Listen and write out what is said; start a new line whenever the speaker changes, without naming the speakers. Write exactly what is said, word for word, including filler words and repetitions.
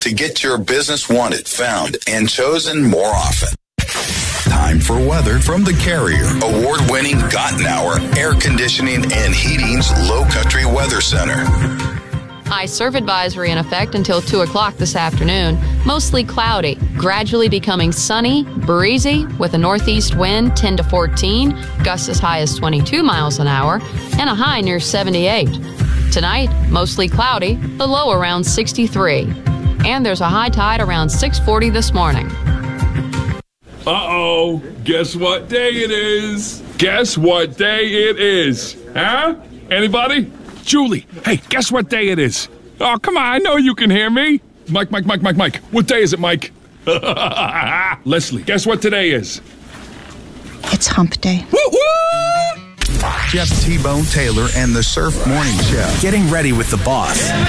to get your business wanted, found, and chosen more often. Time for weather from the Carrier, award-winning Gotten Hour Air Conditioning and Heating's Low Country Weather Center.
High surf advisory in effect until two o'clock this afternoon. Mostly cloudy, gradually becoming sunny, breezy, with a northeast wind ten to fourteen, gusts as high as twenty-two miles an hour, and a high near seventy-eight. Tonight, mostly cloudy, the low around sixty-three. And there's a high tide around six forty this morning.
Uh-oh, guess what day it is? Guess what day it is? Huh? Anybody? Julie, hey, guess what day it is? Oh, come on, I know you can hear me. Mike, Mike, Mike, Mike, Mike. What day is it, Mike? Leslie, guess what today is?
It's hump day.
Jeff T-Bone Taylor and the Surf Morning Show.
Getting ready with the boss.